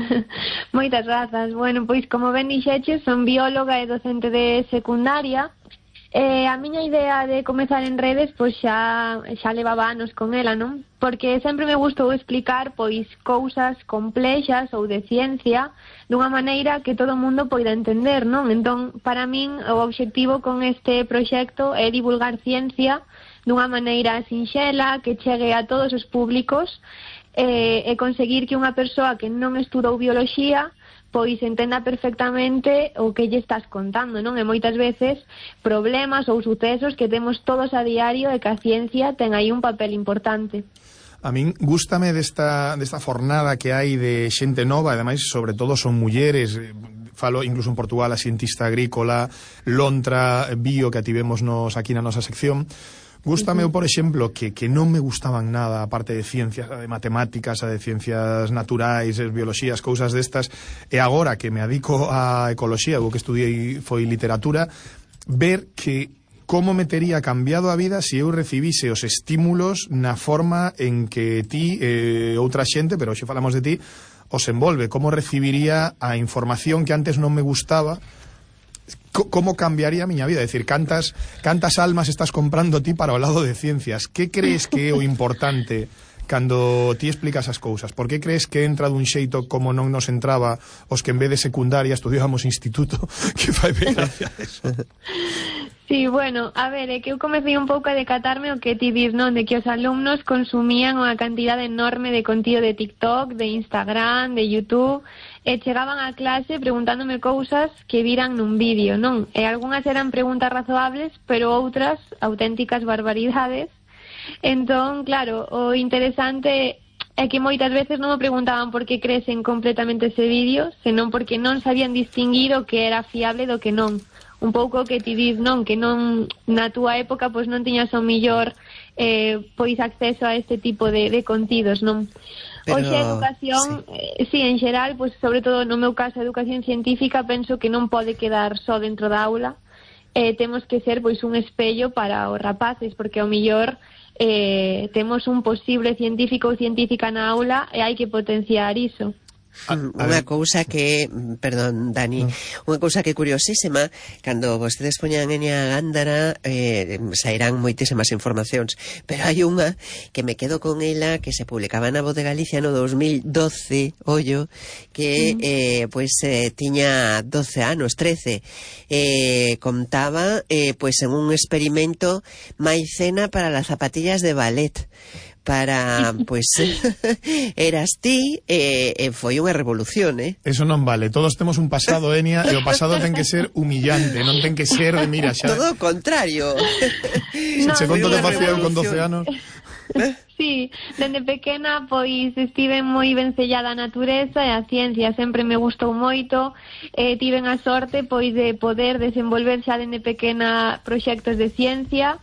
Moitas grazas. Bueno, pois como ben dixeches, son bióloga e docente de secundaria. A miña idea de comezar en redes pois xa levaba anos con ela, non? Porque sempre me gustou explicar pois cousas complexas ou de ciencia dunha maneira que todo o mundo poida entender, non? Entón, para min, o obxectivo con este proxecto é divulgar ciencia dunha maneira sinxela que chegue a todos os públicos e conseguir que unha persoa que non estudou bioloxía pois entenda perfectamente o que lle estás contando, non? E moitas veces problemas ou sucesos que temos todos a diario e que a ciencia ten aí un papel importante. A min gústame desta fornada que hai de xente nova, e ademais, sobre todo, son mulleres. Falo incluso en Portugal a cientista agrícola, Lontra, Bio, que ativemos aquí na nosa sección. Gústame, por exemplo, que non me gustaban nada a parte de ciencias, a de matemáticas, a de ciencias naturais, bioloxías, cousas destas, e agora que me adico a ecoloxía, o que estudiei foi literatura, ver que como me tería cambiado a vida se eu recibise os estímulos na forma en que ti, outra xente, pero hoxe falamos de ti, os envolve, como recibiría a información que antes non me gustaba. Como cambiaría a miña vida? É dicir, cantas almas estás comprando ti para o lado de ciencias? Que crees que é o importante cando ti explicas as cousas? Por que crees que entra dun xeito como non nos entraba os que en vez de secundaria estudiábamos instituto? Que fai ben gracia eso. Sí, bueno, a ver, é que eu comecei un pouco a decatarme o que ti dis, non? De que os alumnos consumían unha cantidade enorme de contido de TikTok, de Instagram, de YouTube, e chegaban á clase preguntándome cousas que viran nun vídeo, non? E algunhas eran preguntas razoables, pero outras auténticas barbaridades. Entón, claro, o interesante é que moitas veces non me preguntaban por que cresen completamente ese vídeo, senón porque non sabían distinguir o que era fiable do que non. Un pouco que ti dis, non, que non na túa época pois non tiñas o millor pois acceso a este tipo de contidos, non? Pero... Hoxe a educación, sí, en xeral, pois sobre todo no meu caso a educación científica, penso que non pode quedar só dentro da aula, temos que ser pois un espello para os rapaces, porque ao millor temos un posible científico ou científica na aula e hai que potenciar iso. Unha cousa que, perdón, Dani, unha cousa que curiosísima, cando vostedes poñan Enia Gándara sairán moitísimas informacións, pero hai unha que me quedo con ela, que se publicaba na Voz de Galicia no 2012, ollo, que tiña 12 anos, 13, contaba pois en un experimento maicena para las zapatillas de ballet, para, pois, eras ti, foi unha revolución, Eso non vale, todos temos un pasado, Enia, e o pasado ten que ser humillante, non ten que ser, mira, xa... Todo o contrario. Se che conto que facía eu con 12 anos... Sí, dende pequena, pois, estive moi vencellada á natureza e á ciencia, sempre me gustou moito, tiven a sorte, pois, de poder desenvolver xa dende pequena proxectos de ciencia,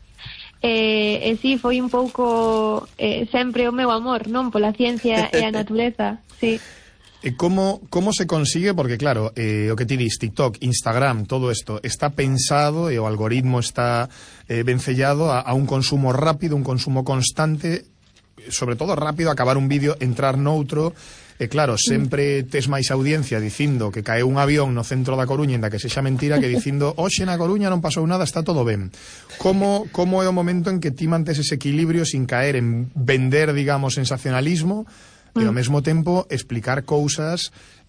e si, foi un pouco sempre o meu amor, non? Pola ciencia e a natureza, sí. E como se consigue? Porque claro, o que ti dis, TikTok, Instagram, todo isto está pensado e o algoritmo está vencellado a un consumo rápido, un consumo constante, sobre todo rápido, acabar un vídeo, entrar noutro. E claro, sempre tes máis audiencia dicindo que caeu un avión no centro da Coruña, inda que sexa mentira, que dicindo hoxe na Coruña non pasou nada, está todo ben. Como é o momento en que ti mantes ese equilibrio sin caer en vender, digamos, sensacionalismo e ao mesmo tempo explicar cousas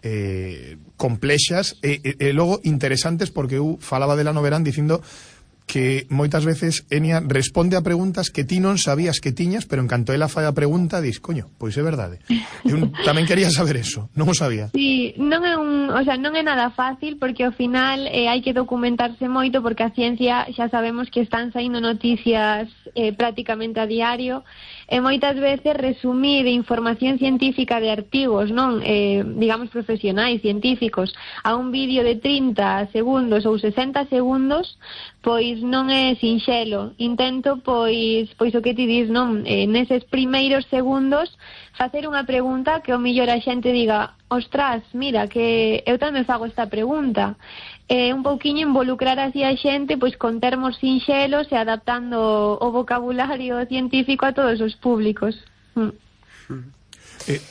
complexas e logo interesantes, porque eu falaba dela no verán dicindo que moitas veces Enia responde a preguntas que ti non sabías que tiñas, pero en canto ela fai a pregunta, dis, coño, pois é verdade. Eu tamén quería saber eso, non o sabía. Sí, non é nada fácil, porque ao final hai que documentarse moito, porque a ciencia xa sabemos que están saindo noticias prácticamente a diario, e moitas veces resumir información científica de artigos, non, digamos profesionais, científicos, a un vídeo de 30 segundos ou 60 segundos, pois non é sinxelo. Intento, pois o que ti dis, non, neses primeiros segundos facer unha pregunta que ao mellor a xente diga, ostras, mira, que eu tamén fago esta pregunta. Un pouquiño involucrar así a xente, pois con termos sinxelos e adaptando o vocabulario científico a todos os públicos.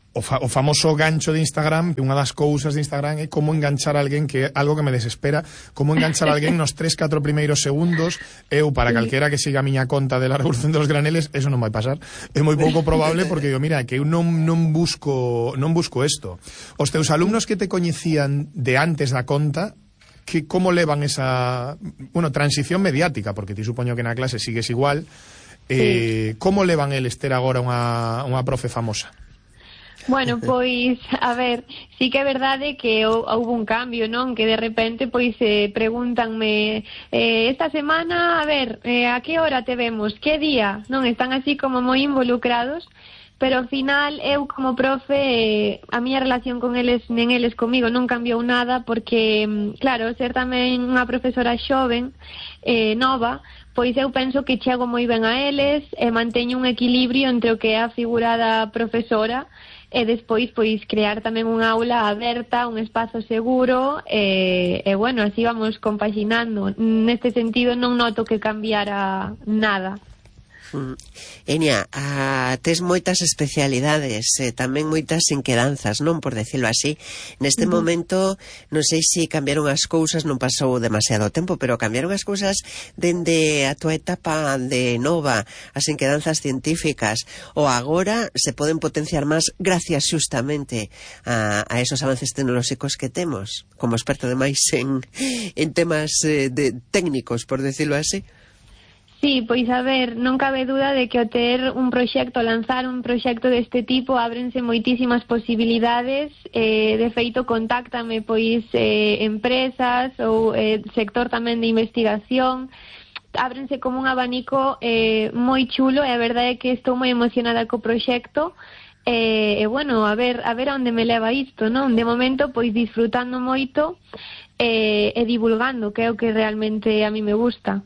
o famoso gancho de Instagram, que unha das cousas de Instagram é como enganchar a alguén, que é algo que me desespera, como enganchar a alguén nos 3-4 primeiros segundos. Eu, para calquera que siga a miña conta de la Revolución dos Graneles, eso non vai pasar. É moi pouco probable, porque digo, mira, que eu non busco isto. Os teus alumnos que te coñecían de antes da conta, que como levan esa, transición mediática, porque ti supoño que na clase sigues igual, como levan eles ter agora unha profe famosa? Bueno, pois, a ver, sí que é verdade que houve un cambio, non? Que de repente, pois, pregúntanme esta semana, a ver, a que hora te vemos? Que día? Non, están así como moi involucrados, pero ao final, eu como profe, a miña relación con eles, nen eles comigo, non cambiou nada, porque, claro, ser tamén unha profesora xoven, nova, pois eu penso que chego moi ben a eles e manteño un equilibrio entre o que é a figura da profesora e despois, pois, crear tamén unha aula aberta, un espazo seguro e bueno, así vamos compaginando. Neste sentido non noto que cambiara nada. Enia, tes moitas especialidades, tamén moitas inquedanzas, non, por decirlo así. Neste momento, non sei se cambiaron as cousas, non pasou demasiado tempo, pero cambiaron as cousas dende a tua etapa de nova, as inquedanzas científicas, ou agora se poden potenciar máis gracias xustamente a esos avances tecnolóxicos que temos, como experto demais en temas técnicos, por decirlo así. Sí, pois a ver, non cabe duda de que ao ter un proxecto, lanzar un proxecto deste tipo, ábrense moitísimas posibilidades. De feito, contáctame pois empresas ou sector tamén de investigación. Ábrense como un abanico moi chulo, e a verdade é que estou moi emocionada co proxecto. E bueno, a ver onde me leva isto, non? De momento, pois disfrutando moito e divulgando, que é o que realmente a mí me gusta.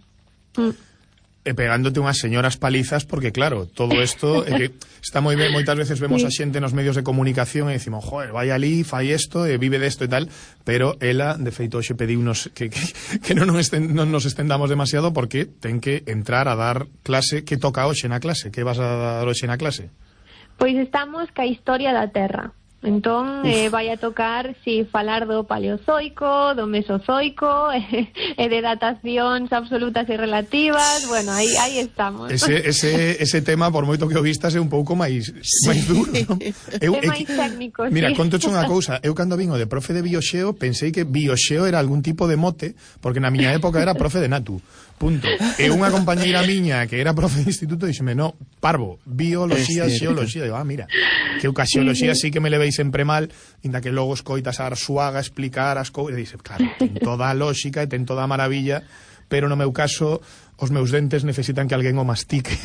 E pegándote unhas señoras palizas, porque claro, todo isto é que está moi ben, moitas veces vemos a xente nos medios de comunicación e decimos, joder, vai ali, fai isto e vive desto e tal, pero ela, de feito, hoxe pediunos que non nos estendamos demasiado, porque ten que entrar a dar clase. Que toca hoxe na clase? Que vas a dar hoxe na clase? Pois estamos ca historia da Terra. Entón, vai a tocar, falar do Paleozoico, do Mesozoico, e de datacións absolutas e relativas. Bueno, aí estamos. Ese tema, por moito que o vistas, é un pouco máis duro, non? É máis técnico, Mira, contoche unha cousa. Eu, cando vino de profe de Bioxeo, pensei que Bioxeo era algún tipo de mote, porque na miña época era profe de Natu. Punto. E unha compañeira miña que era profe de instituto dixeme, no, parvo, bioloxía, xeoloxía. Digo, mira, que eu ca xeoloxía sí que me levéis sempre mal, inda que logo escoitas a Arsuaga explicar as cousas, e dice, claro, ten toda a lógica e ten toda a maravilla, pero no meu caso os meus dentes necesitan que alguén o mastique.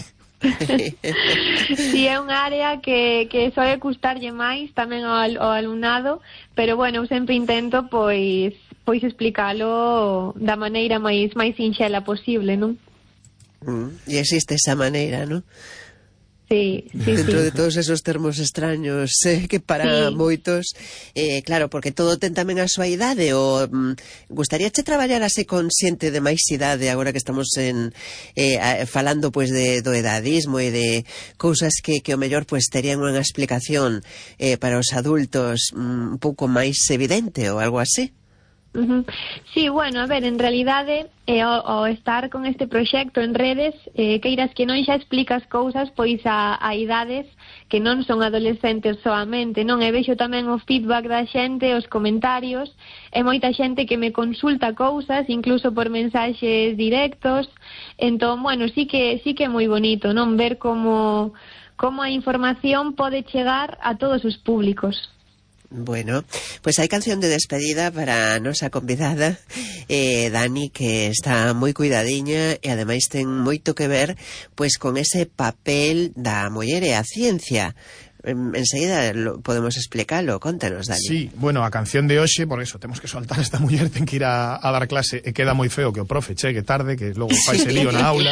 Si é unha área que soe custarlle máis tamén ao alumnado, pero bueno, eu sempre intento pois explicalo da maneira máis sinxela posible, non? E existe esa maneira, non? Sí. Dentro de todos esos termos extraños que para moitos, claro, porque todo ten tamén a súa idade. O gustaríache traballar así con xente de máis idade, agora que estamos falando pois do edadismo e de cousas que o mellor pois terían unha explicación para os adultos un pouco máis evidente ou algo así? Sí, bueno, a ver, en realidade ao estar con este proxecto en redes, queiras que non xa explicas cousas pois a idades que non son adolescentes soamente, non? E vexo tamén o feedback da xente, os comentarios, e moita xente que me consulta cousas, incluso por mensaxes directos. Entón, bueno, sí que é moi bonito, non? Ver como a información pode chegar a todos os públicos. Bueno, pues hai canción de despedida para a nosa convidada, Dani, que está moi cuidadiña e ademais ten moito que ver pois con ese papel da muller e a ciencia. Enseguida podemos explicarlo, contanos, Dani. Sí, bueno, a canción de hoxe, por eso, temos que soltar a esta muller, ten que ir a dar clase, e queda moi feo que o profe chegue tarde, que logo faise lío na aula.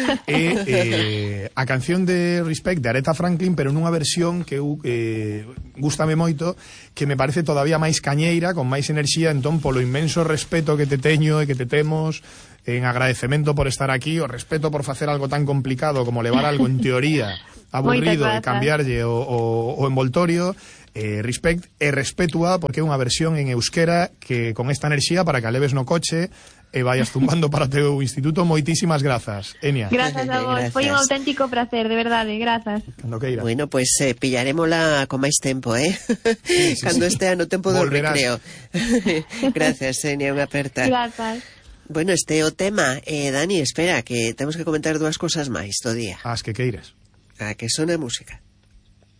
A canción de Respect, de Aretha Franklin, pero nunha versión que eu gústame moito, que me parece todavía máis cañeira, con máis enerxía, entón, polo inmenso respeto que te teño e que te temos, en agradecemento por estar aquí, o respeto por facer algo tan complicado como levar algo en teoría aburrido de cambiarlle o envoltorio, respect e respetua, porque é unha versión en euskera que con esta enerxía para que a leves no coche e vayas tumbando para o teu instituto. Moitísimas grazas, Enia. Grazas a vos, foi un auténtico placer, de verdade, grazas. Cando queira. Bueno, pues pillarémola con máis tempo, Sí, cando estea no tempo do volverás. recreo. Gracias, Enia, unha aperta. Grazas. Bueno, este é o tema. Dani, espera, que temos que comentar dúas cosas máis do día. As que queiras. A que sona a música.